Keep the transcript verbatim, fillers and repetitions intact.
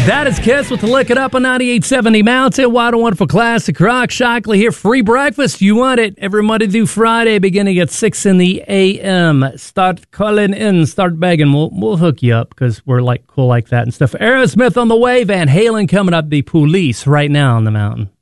That is Kiss with the Lick It Up on ninety-eight seventy Mountain. Wild and Wonderful Classic Rock. Shockley here. Free breakfast. You want it every Monday through Friday, beginning at six in the a m. Start calling in. Start begging. We'll, we'll hook you up because we're like cool like that and stuff. Aerosmith on the way. Van Halen coming up. The Police right now on the mountain.